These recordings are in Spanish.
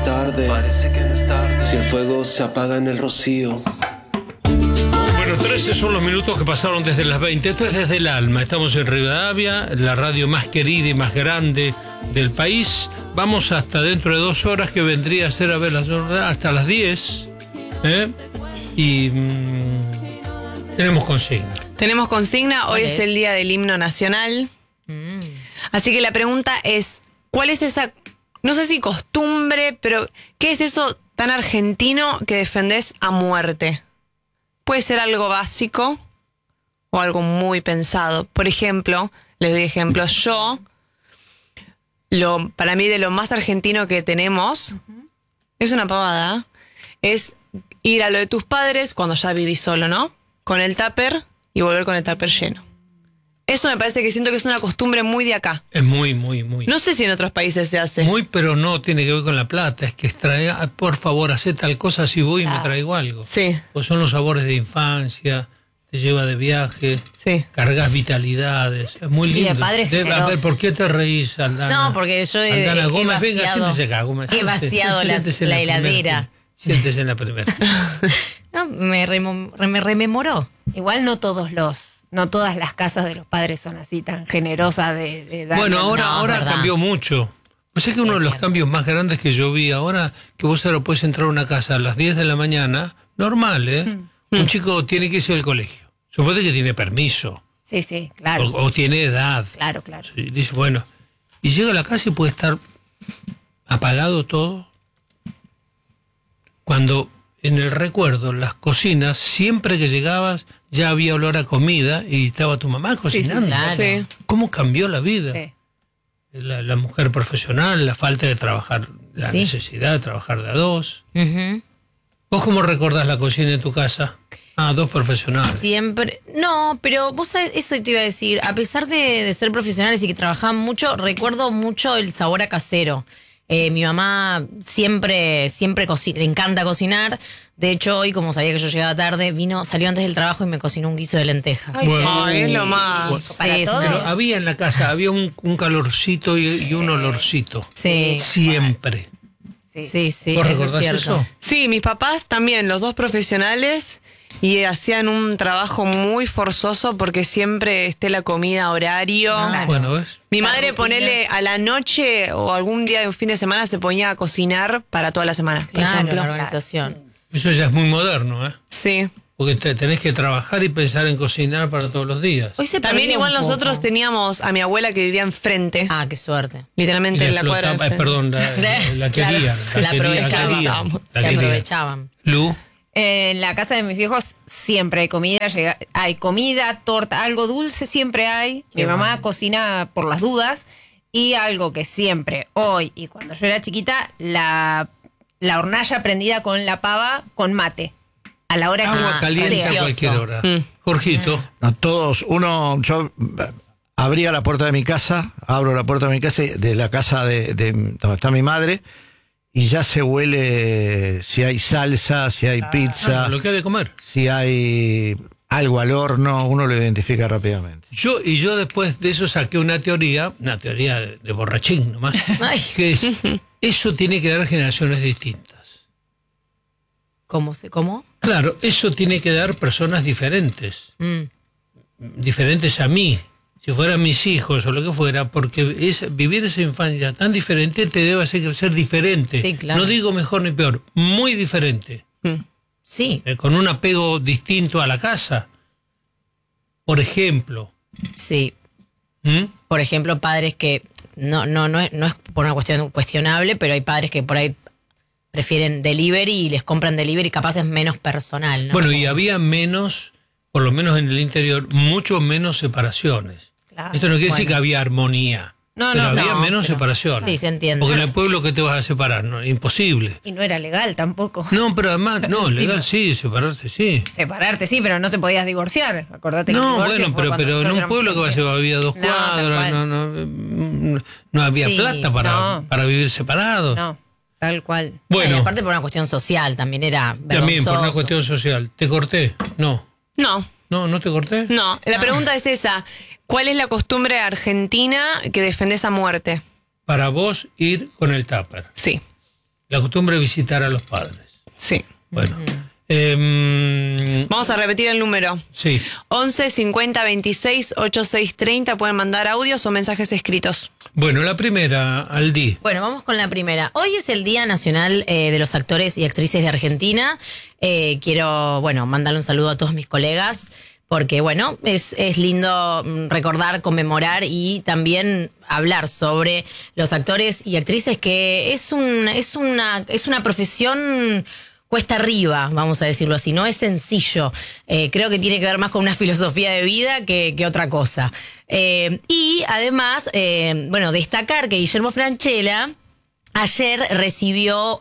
tarde. Si el fuego se apaga en el rocío. Bueno, 13 son los minutos que pasaron desde las 20. Esto es Desde el Alma. Estamos en Rivadavia, la radio más querida y más grande del país. Vamos hasta dentro de 2 horas, que vendría a ser, a ver, hasta las 10. Y tenemos consigna. Tenemos consigna. Hoy es el día del himno nacional. Así que la pregunta es, ¿cuál es esa, no sé si costumbre, pero qué es eso tan argentino que defendés a muerte? Puede ser algo básico o algo muy pensado. Por ejemplo, les doy ejemplos. Para mí, de lo más argentino que tenemos, es una pavada, es ir a lo de tus padres cuando ya vivís solo, ¿no? Con el tupper y volver con el tupper lleno. Eso me parece que siento que es una costumbre muy de acá. Es muy. No sé si en otros países se hace. Muy, pero no tiene que ver con la plata. Es que por favor, hacé tal cosa, si voy y me traigo algo. Sí. Pues son los sabores de infancia, te lleva de viaje, cargas vitalidades. Es muy lindo. Y de padres a ver, ¿por qué te reís, Aldana? No, porque yo Aldana he Gómez, vaciado, venga, siéntese acá, Gómez. He vaciado la heladera. Siéntese en la primera. No, me rememoró. Igual no todas las casas de los padres son así tan generosas de dar. Bueno, ahora cambió mucho. O sea que uno de los cambios más grandes que yo vi ahora, que vos ahora puedes entrar a una casa a las 10 de la mañana, normal, ¿eh? Un chico tiene que irse al colegio. Suponte que tiene permiso. Sí, claro. O tiene edad. Claro. Sí, dice, bueno. Y llega a la casa y puede estar apagado todo. Cuando en el recuerdo, las cocinas, siempre que llegabas ya había olor a comida y estaba tu mamá cocinando. Sí, claro. Sí. ¿Cómo cambió la vida? Sí. La mujer profesional, la falta de trabajar, la necesidad de trabajar de a dos. ¿Vos cómo recordás la cocina de tu casa? Dos profesionales. Siempre. No, pero vos sabés, eso te iba a decir. A pesar de ser profesionales y que trabajaban mucho, recuerdo mucho el sabor a casero. Mi mamá siempre le encanta cocinar. De hecho, hoy, como sabía que yo llegaba tarde, salió antes del trabajo y me cocinó un guiso de lentejas. Ay, es lo más. Para todos. Pero había en la casa, había un calorcito y un olorcito. Sí. Siempre. Sí, ¿Vos eso es recordás cierto. eso? Sí, mis papás también, los dos profesionales, y hacían un trabajo muy forzoso porque siempre esté la comida a horario. Bueno, ¿ves? Mi madre, ponele a la noche o algún día de un fin de semana, se ponía a cocinar para toda la semana, por Claro, ejemplo. la organización. Eso ya es muy moderno, ¿eh? Sí. Porque tenés que trabajar y pensar en cocinar para todos los días. Hoy se También perdió igual un nosotros poco. teníamos a mi abuela que vivía enfrente, Qué suerte. literalmente en la cuadra de enfrente. Perdón, la querían. La aprovechaban. La Se aprovechaban. Lu, En la casa de mis viejos siempre hay comida, hay comida, torta, algo dulce siempre hay. Mi mamá cocina por las dudas. Y algo que siempre, hoy y cuando yo era chiquita, la hornalla prendida con la pava con mate. A la hora agua que caliente sea. a cualquier hora. Jorgito. No, yo abría la puerta de mi casa, abro la puerta de mi casa, de la casa de donde está mi madre, y ya se huele si hay salsa, si hay pizza, Lo que hay de comer. si hay algo al horno, uno lo identifica rápidamente. Yo después de eso saqué una teoría de borrachín nomás, que es, eso tiene que dar generaciones distintas. ¿Cómo? Claro, eso tiene que dar personas diferentes. Diferentes a mí. Si fueran mis hijos o lo que fuera, porque vivir esa infancia tan diferente te debe hacer crecer diferente. Sí, claro. No digo mejor ni peor, muy diferente. Sí. Con un apego distinto a la casa. Por ejemplo. Sí. ¿Mm? Por ejemplo, padres que no es por una cuestión cuestionable, pero hay padres que por ahí prefieren delivery y les compran delivery, capaz es menos personal, ¿no? Bueno, y había menos, por lo menos en el interior, mucho menos separaciones. Claro. Esto no quiere decir que había armonía. No, pero había no, menos pero- separaciones. Sí, se entiende. Porque en el pueblo que te vas a separar, no, imposible. Y no era legal tampoco. No, pero además, no, Sí, legal no. sí, separarte sí. Separarte, sí, pero no te podías divorciar. Acordate que el No, divorcio bueno, fue cuando pero en nosotros un éramos pueblo que pequeños. había 2 No, tal cuadras, cual. no había Sí, plata para vivir separados. No, tal cual. Y Bueno, aparte por una cuestión social también era también por una vergonzoso. cuestión social. ¿Te corté? No. ¿No te corté? No, la pregunta es esa. ¿Cuál es la costumbre argentina que defendés a muerte? Para vos ir con el tupper. Sí. La costumbre de visitar a los padres. Sí. Bueno. Vamos a repetir el número. Sí. 11 50 26 86 30. Pueden mandar audios o mensajes escritos. Bueno, la primera, Aldi. Bueno, vamos con la primera. Hoy es el Día Nacional de los Actores y Actrices de Argentina. Quiero, mandarle un saludo a todos mis colegas, porque, es lindo recordar, conmemorar y también hablar sobre los actores y actrices, que es una profesión cuesta arriba, vamos a decirlo así. No es sencillo. Creo que tiene que ver más con una filosofía de vida que otra cosa. Y además, destacar que Guillermo Francella ayer recibió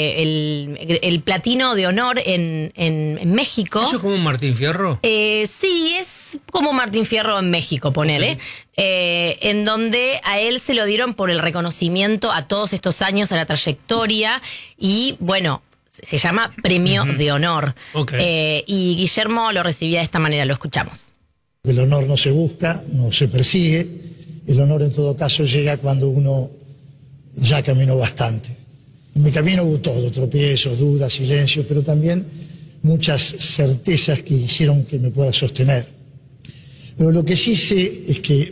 el platino de honor en México. ¿Eso es como un Martín Fierro? Sí, es como Martín Fierro en México, ponele. Okay. En donde a él se lo dieron por el reconocimiento a todos estos años, a la trayectoria. Y se llama Premio de Honor. Okay. Y Guillermo lo recibía de esta manera, lo escuchamos. El honor no se busca, no se persigue. El honor en todo caso llega cuando uno ya caminó bastante. En mi camino hubo todo, tropiezos, dudas, silencio, pero también muchas certezas que hicieron que me pueda sostener. Pero lo que sí sé es que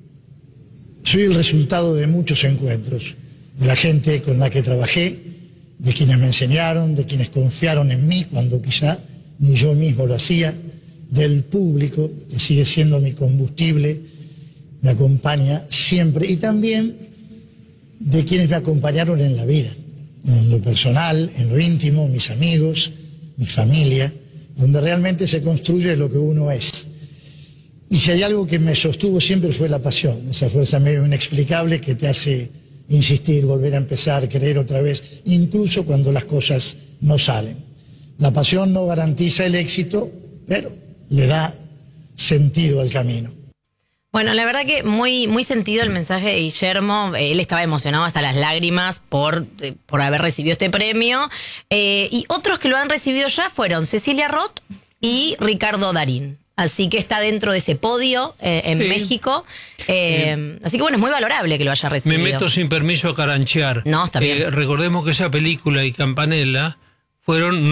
soy el resultado de muchos encuentros, de la gente con la que trabajé, de quienes me enseñaron, de quienes confiaron en mí cuando quizá ni yo mismo lo hacía, del público, que sigue siendo mi combustible, me acompaña siempre, y también de quienes me acompañaron en la vida, en lo personal, en lo íntimo, mis amigos, mi familia, donde realmente se construye lo que uno es. Y si hay algo que me sostuvo siempre fue la pasión, esa fuerza medio inexplicable que te hace insistir, volver a empezar, querer otra vez, incluso cuando las cosas no salen. La pasión no garantiza el éxito, pero le da sentido al camino. Bueno, la verdad que muy, muy sentido el mensaje de Guillermo. Él estaba emocionado hasta las lágrimas por haber recibido este premio. Y otros que lo han recibido ya fueron Cecilia Roth y Ricardo Darín. Así que está dentro de ese podio en México. Así que es muy valorable que lo haya recibido. Me meto sin permiso a caranchear. No, está bien. Recordemos que esa película y Campanella fueron,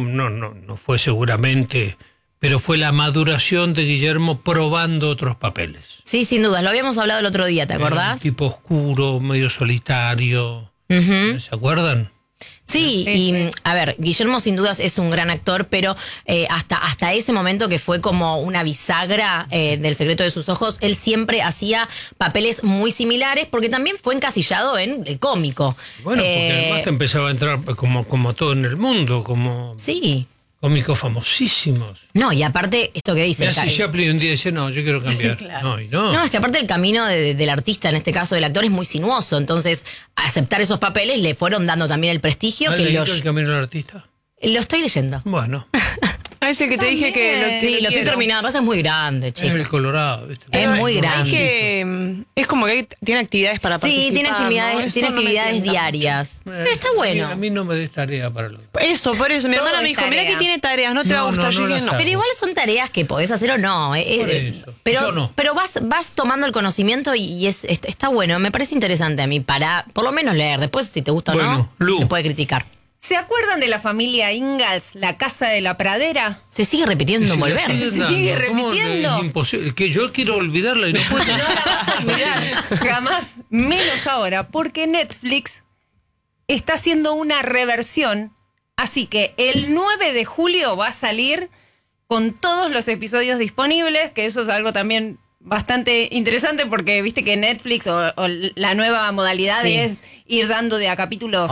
no fue seguramente, pero fue la maduración de Guillermo probando otros papeles. Sí, sin duda. Lo habíamos hablado el otro día, ¿te acordás? Un tipo oscuro, medio solitario. ¿Se acuerdan? Sí, y a ver, Guillermo sin dudas es un gran actor, pero hasta ese momento que fue como una bisagra del Secreto de sus ojos, él siempre hacía papeles muy similares, porque también fue encasillado en el cómico. Bueno, porque además te empezaba a entrar como todo en el mundo, como... Sí. Cómicos famosísimos. No, y aparte, esto que dice... Si Chaplin un día dice, no, yo quiero cambiar. Claro. No, es que aparte el camino del artista, en este caso del actor, es muy sinuoso. Entonces, aceptar esos papeles le fueron dando también el prestigio. ¿Has leído El camino del artista? Lo estoy leyendo. Bueno. Ese que te dije que lo estoy terminando. Pasa es muy grande, chicos. Es el Colorado, ¿viste? Es muy grande. Es como que tiene actividades para participar. Sí, tiene actividades diarias. Está bueno. A mí no me des tarea para lo... Eso, por eso. Mi hermana me dijo, mirá que tiene tareas, no te va a gustar. Yo dije, no. Pero igual son tareas que podés hacer o no. Pero vas tomando el conocimiento y está bueno. Me parece interesante a mí para, por lo menos, leer. Después, si te gusta o no, se puede criticar. ¿Se acuerdan de la familia Ingalls, la casa de la pradera? Se sigue repitiendo en Volver. Se sigue repitiendo. Es imposible. Que yo quiero olvidarla y no puedo. No la vas a olvidar. Jamás. Menos ahora, porque Netflix está haciendo una reversión. Así que el 9 de julio va a salir con todos los episodios disponibles, que eso es algo también bastante interesante, porque viste que Netflix o la nueva modalidad es ir dando de a capítulos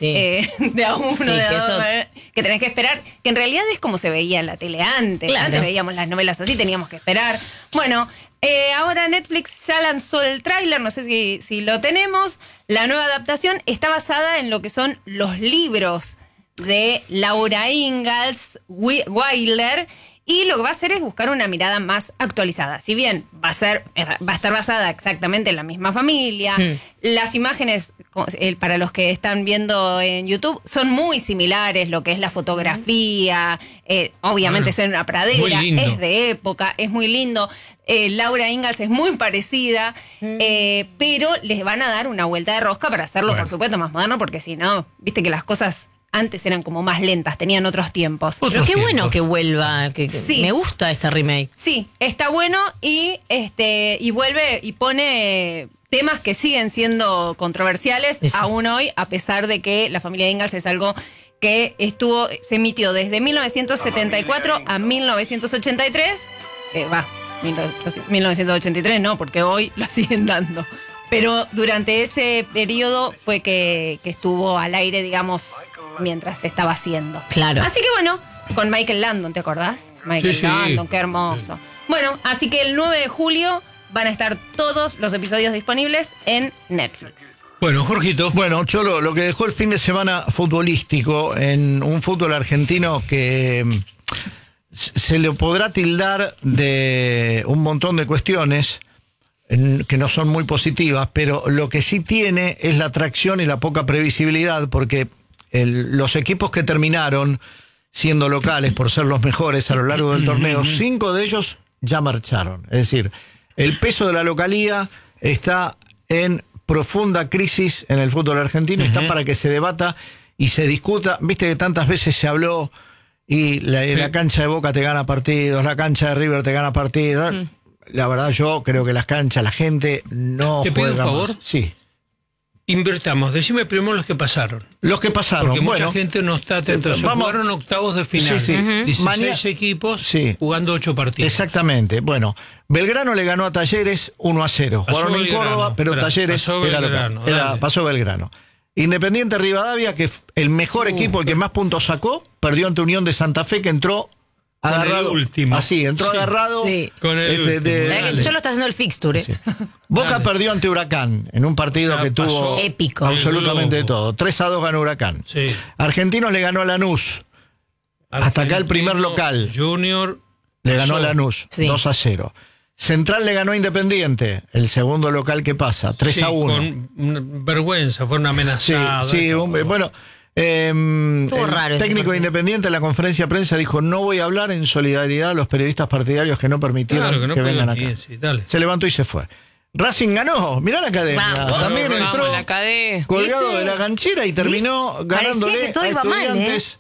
de a uno, que tenés que esperar, que en realidad es como se veía en la tele antes. Claro. Antes veíamos las novelas así, teníamos que esperar. Bueno, ahora Netflix ya lanzó el tráiler, no sé si lo tenemos. La nueva adaptación está basada en lo que son los libros de Laura Ingalls Wilder. Y lo que va a hacer es buscar una mirada más actualizada. Si bien va a estar basada exactamente en la misma familia, las imágenes, para los que están viendo en YouTube, son muy similares, lo que es la fotografía, obviamente es en una pradera, es de época, es muy lindo. Laura Ingalls es muy parecida, pero les van a dar una vuelta de rosca para hacerlo, por supuesto, más moderno, porque si no, viste que las cosas antes eran como más lentas, tenían otros tiempos. Pero qué bueno que vuelva, Sí. Me gusta este remake. Sí, está bueno y vuelve y pone temas que siguen siendo controversiales aún hoy, a pesar de que La familia Ingalls es algo que se emitió desde 1974 a 1983, 1983 no, porque hoy la siguen dando. Pero durante ese periodo fue que estuvo al aire, digamos, mientras se estaba haciendo. Claro. Así que bueno, con Michael Landon, ¿te acordás? Michael Landon, qué hermoso. Bueno, así que el 9 de julio van a estar todos los episodios disponibles en Netflix. Bueno, Jorgito. Bueno, Cholo, lo que dejó el fin de semana futbolístico en un fútbol argentino que se le podrá tildar de un montón de cuestiones que no son muy positivas, pero lo que sí tiene es la atracción y la poca previsibilidad, porque los equipos que terminaron siendo locales por ser los mejores a lo largo del torneo, 5 de ellos ya marcharon. Es decir, el peso de la localía está en profunda crisis en el fútbol argentino, está para que se debata y se discuta. Viste que tantas veces se habló y la cancha de Boca te gana partidos, la cancha de River te gana partidos. La verdad, yo creo que las canchas, la gente no ¿Te pido un favor? Más. Sí. Invertamos, decime primero los que pasaron. Los que pasaron. Porque mucha gente no está atenta. Jugaron octavos de final. Sí, sí. 16 equipos jugando 8 partidos. Exactamente. Bueno, Belgrano le ganó a Talleres 1-0. Jugaron en Córdoba, pero Talleres era local. Pasó Belgrano. Independiente Rivadavia, que el mejor equipo, el que más puntos sacó, perdió ante Unión de Santa Fe, que entró agarrado. Con el último. Así, entró agarrado. Sí. Con el último. Yo lo está haciendo el fixture. Sí. Boca perdió ante Huracán en un partido que tuvo épico. Absolutamente de todo. 3-2 ganó Huracán. Sí. Argentinos le ganó a Lanús. Hasta acá el primer local. Junior le ganó a Lanús 2-0. Central le ganó a Independiente, el segundo local que pasa, 3-1. Con vergüenza, fueron amenazados. Sí, bueno. El raro técnico de Independiente en la conferencia de prensa dijo: no voy a hablar en solidaridad a los periodistas partidarios que no permitieron que vengan acá. Se levantó y se fue. Racing ganó, mirá la academia. También entró colgado de la ganchera y terminó ganándole a Estudiantes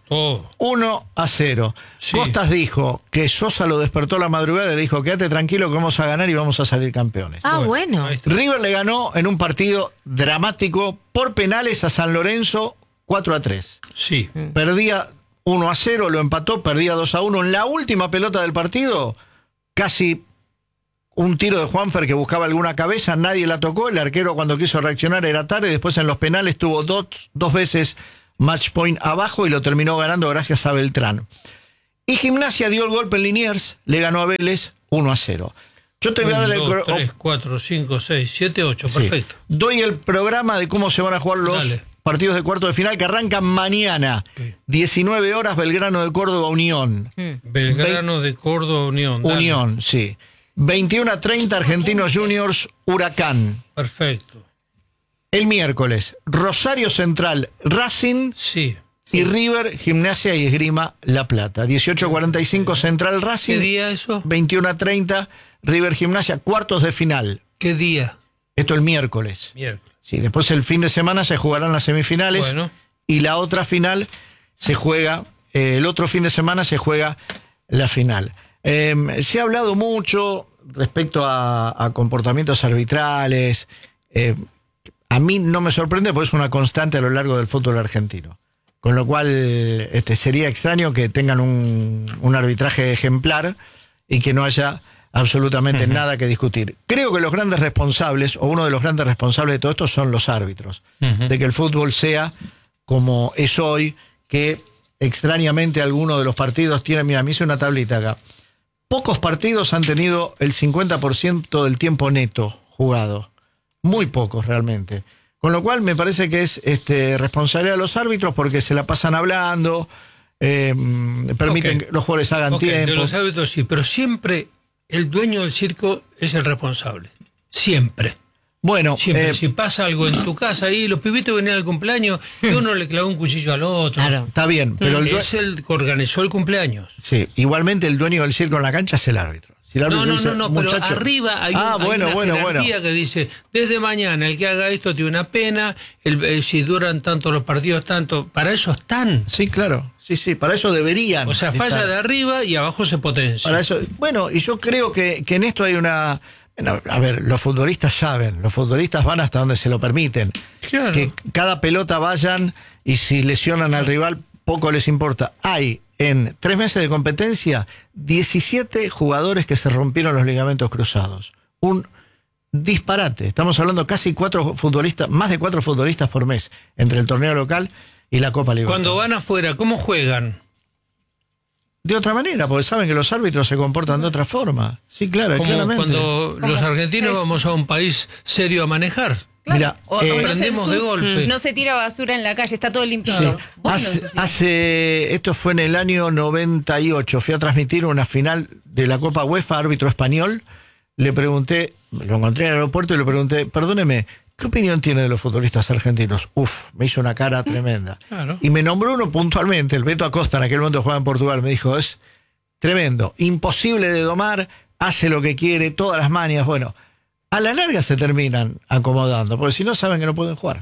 1-0. Sí. Costas dijo que Sosa lo despertó la madrugada y le dijo: quédate tranquilo que vamos a ganar y vamos a salir campeones. Bueno. River le ganó en un partido dramático por penales a San Lorenzo 4-3. Sí. Perdía 1-0, lo empató, perdía 2-1. En la última pelota del partido, casi un tiro de Juanfer que buscaba alguna cabeza, nadie la tocó. El arquero, cuando quiso reaccionar, era tarde. Después en los penales tuvo dos veces match point abajo y lo terminó ganando gracias a Beltrán. Y Gimnasia dio el golpe en Liniers, le ganó a Vélez 1-0. Yo te voy a dar 2, 3, 4, 5, 6, 7, 8, perfecto. Doy el programa de cómo se van a jugar los partidos de cuarto de final que arrancan mañana. 19 horas, Belgrano de Córdoba, Unión. Belgrano de Córdoba, Unión. Unión, sí. 21:30, Argentinos Juniors, Huracán. Perfecto. El miércoles, Rosario Central, Racing. Sí. Y River, Gimnasia y Esgrima, La Plata. 18:45, Central Racing. ¿Qué día eso? 21:30, River, Gimnasia, cuartos de final. ¿Qué día? Esto el miércoles. Sí, después el fin de semana se jugarán las semifinales. Bueno. Y la otra final se juega, el otro fin de semana se juega la final. Se ha hablado mucho respecto a comportamientos arbitrales. A mí no me sorprende porque es una constante a lo largo del fútbol argentino. Con lo cual sería extraño que tengan un arbitraje ejemplar y que no haya absolutamente nada que discutir. Creo que los grandes responsables, o uno de los grandes responsables de todo esto, son los árbitros. De que el fútbol sea como es hoy, que extrañamente algunos de los partidos tienen... Mira, me hice una tablita acá. Pocos partidos han tenido el 50% del tiempo neto jugado. Muy pocos realmente. Con lo cual me parece que es responsabilidad de los árbitros porque se la pasan hablando, permiten que los jugadores hagan tiempo. De los árbitros sí, pero siempre el dueño del circo es el responsable. Siempre. Bueno, siempre. Si pasa algo en tu casa ahí, los pibitos venían al cumpleaños y uno le clavó un cuchillo al otro. Claro. Está bien, pero es el que organizó el cumpleaños. Sí, igualmente el dueño del circo en la cancha es el árbitro. Si el árbitro dice, pero arriba hay, hay una jerarquía que dice, desde mañana el que haga esto tiene una pena, si duran tanto los partidos, tanto, para eso están. Sí, claro, sí, para eso deberían. O sea, falla de arriba y abajo se potencia. Para eso, bueno, y yo creo que en esto hay una... No, a ver, los futbolistas saben, los futbolistas van hasta donde se lo permiten. Claro. Que cada pelota vayan y si lesionan al rival, poco les importa. Hay en 3 meses de competencia 17 jugadores que se rompieron los ligamentos cruzados. Un disparate. Estamos hablando casi 4 futbolistas, más de 4 futbolistas por mes, entre el torneo local y la Copa Libertadores. Cuando van afuera, ¿cómo juegan? De otra manera, porque saben que los árbitros se comportan de otra forma. Sí, claro, como claramente. Cuando los argentinos vamos a un país serio a manejar. Claro. Mira, aprendemos de golpe. No se tira basura en la calle, está todo limpio. Sí. Esto fue en el año 98. Fui a transmitir una final de la Copa UEFA, árbitro español. Le pregunté, lo encontré en el aeropuerto y le pregunté, perdóneme, ¿qué opinión tiene de los futbolistas argentinos? Me hizo una cara tremenda. Claro. Y me nombró uno puntualmente, el Beto Acosta, en aquel momento jugaba en Portugal. Me dijo, es tremendo, imposible de domar, hace lo que quiere, todas las manias. Bueno, a la larga se terminan acomodando, porque si no saben que no pueden jugar.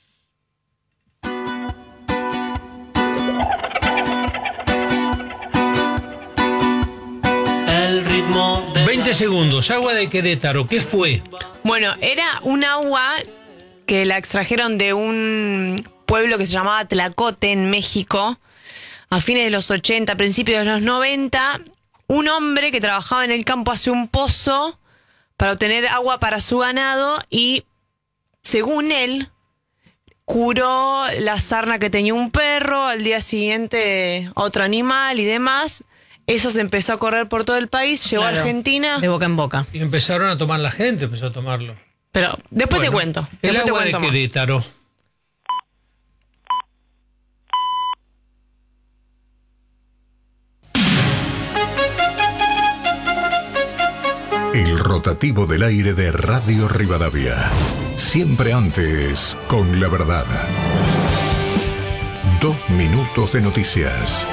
El ritmo de 20 segundos, agua de Querétaro, ¿qué fue? Bueno, era un agua que la extrajeron de un pueblo que se llamaba Tlacote en México a fines de los 80, principios de los 90. Un hombre que trabajaba en el campo hace un pozo para obtener agua para su ganado y, según él, curó la sarna que tenía un perro, al día siguiente otro animal y demás. Eso se empezó a correr por todo el país, llegó a Argentina. De boca en boca. Y empezaron a tomar la gente, empezó a tomarlo. Pero después te cuento. El Después te agua de cuento más. Querétaro. El rotativo del aire de Radio Rivadavia. Siempre antes con la verdad. 2 minutos de noticias.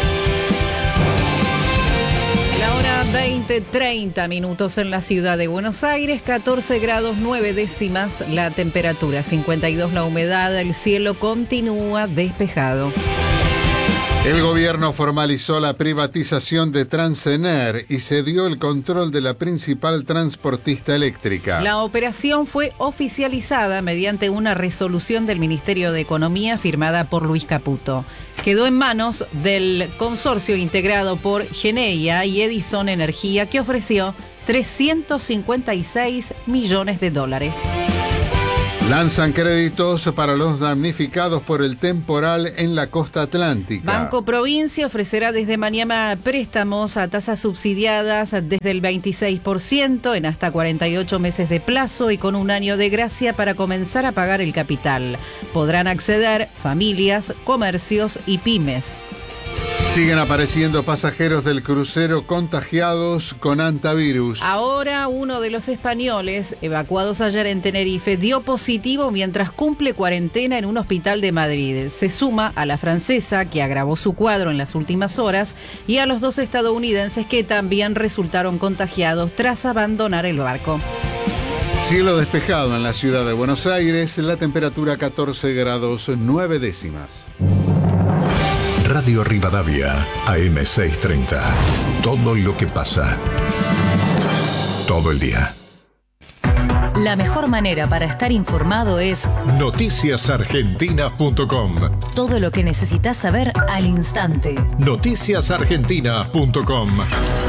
La hora 20:30 minutos en la ciudad de Buenos Aires, 14 grados 9 décimas la temperatura, 52 la humedad, el cielo continúa despejado. El gobierno formalizó la privatización de Transener y cedió el control de la principal transportista eléctrica. La operación fue oficializada mediante una resolución del Ministerio de Economía firmada por Luis Caputo. Quedó en manos del consorcio integrado por Geneia y Edison Energía, que ofreció $356 millones. Lanzan créditos para los damnificados por el temporal en la costa atlántica. Banco Provincia ofrecerá desde mañana préstamos a tasas subsidiadas desde el 26% en hasta 48 meses de plazo y con un año de gracia para comenzar a pagar el capital. Podrán acceder familias, comercios y pymes. Siguen apareciendo pasajeros del crucero contagiados con hantavirus. Ahora uno de los españoles evacuados ayer en Tenerife dio positivo mientras cumple cuarentena en un hospital de Madrid. Se suma a la francesa, que agravó su cuadro en las últimas horas, y a los 2 estadounidenses que también resultaron contagiados tras abandonar el barco. Cielo despejado en la ciudad de Buenos Aires, la temperatura 14 grados 9 décimas. Radio Rivadavia, AM630. Todo lo que pasa. Todo el día. La mejor manera para estar informado es noticiasargentina.com. Todo lo que necesitas saber al instante. Noticiasargentina.com.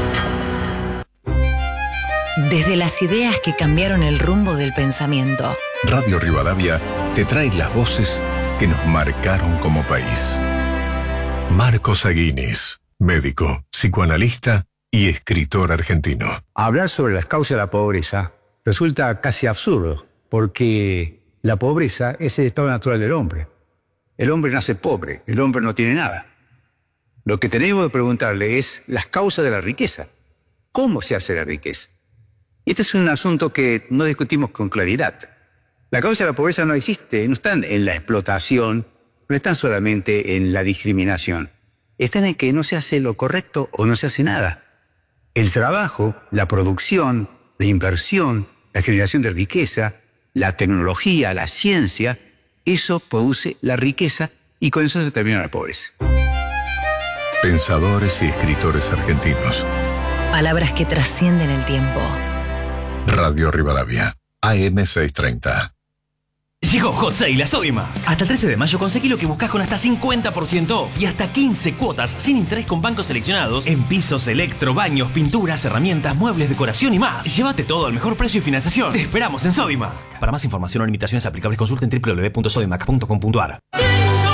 Desde las ideas que cambiaron el rumbo del pensamiento. Radio Rivadavia te trae las voces que nos marcaron como país. Marcos Aguinis, médico, psicoanalista y escritor argentino. Hablar sobre las causas de la pobreza resulta casi absurdo, porque la pobreza es el estado natural del hombre. El hombre nace pobre, el hombre no tiene nada. Lo que tenemos que preguntarle es las causas de la riqueza. ¿Cómo se hace la riqueza? Y este es un asunto que no discutimos con claridad. La causa de la pobreza no existe, no están en la explotación, no están solamente en la discriminación. Están en que no se hace lo correcto o no se hace nada. El trabajo, la producción, la inversión, la generación de riqueza, la tecnología, la ciencia, eso produce la riqueza y con eso se termina la pobreza. Pensadores y escritores argentinos. Palabras que trascienden el tiempo. Radio Rivadavia, AM 630. Llegó Hot Sale a Sodimac. Hasta el 13 de mayo conseguí lo que buscas con hasta 50% off y hasta 15 cuotas sin interés con bancos seleccionados en pisos, electro, baños, pinturas, herramientas, muebles, decoración y más. Llévate todo al mejor precio y financiación. Te esperamos en Sodimac. Para más información o limitaciones aplicables consulten www.sodimac.com.ar.